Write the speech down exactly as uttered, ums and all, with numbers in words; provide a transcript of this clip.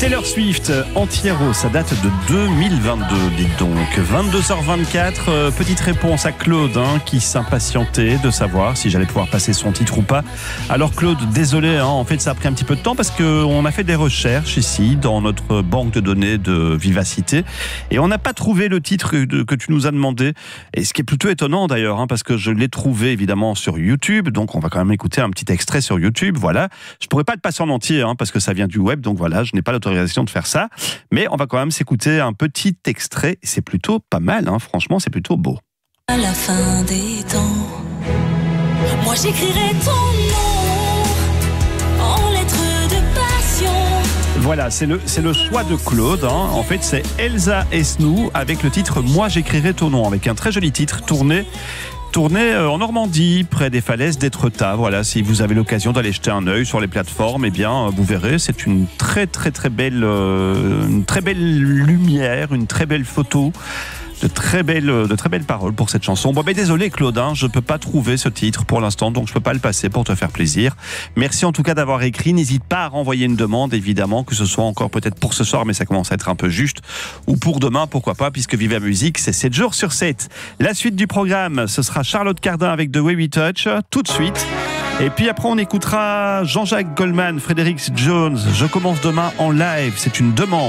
Taylor Swift, Anti-Héros, ça date de deux mille vingt-deux, dites donc. vingt-deux heures vingt-quatre, euh, petite réponse à Claude hein, qui s'impatientait de savoir si j'allais pouvoir passer son titre ou pas. Alors Claude, désolé, hein, en fait ça a pris un petit peu de temps parce qu'on a fait des recherches ici dans notre banque de données de Vivacité et on n'a pas trouvé le titre que, que tu nous as demandé. Et ce qui est plutôt étonnant d'ailleurs, hein, parce que je l'ai trouvé évidemment sur YouTube, donc on va quand même écouter un petit extrait sur YouTube, voilà. Je pourrais pas le passer en entier hein, parce que ça vient du web, donc voilà, je n'ai pas l'autorisation de faire ça, mais on va quand même s'écouter un petit extrait, c'est plutôt pas mal, hein, franchement c'est plutôt beau. À la fin des temps, moi j'écrirai ton nom en lettres de passion. Voilà, c'est le, c'est le choix de Claude, hein. En fait c'est Elsa Esnou avec le titre Moi j'écrirai ton nom, avec un très joli titre tourné Tourné en Normandie, près des falaises d'Étretat. Voilà, si vous avez l'occasion d'aller jeter un œil sur les plateformes, eh bien, vous verrez, c'est une très très très belle, euh, une très belle lumière, une très belle photo. De très belles, de très belles paroles pour cette chanson. Bon, ben désolé Claude, hein, je peux pas trouver ce titre pour l'instant, donc je peux pas le passer pour te faire plaisir. Merci en tout cas d'avoir écrit. N'hésite pas à renvoyer une demande, évidemment, que ce soit encore peut-être pour ce soir, mais ça commence à être un peu juste, ou pour demain, pourquoi pas, puisque Viva Musique, c'est sept jours sur sept. La suite du programme, ce sera Charlotte Cardin avec The Way We Touch, tout de suite. Et puis après, on écoutera Jean-Jacques Goldman, Frédéric Jones. Je commence demain en live, c'est une demande.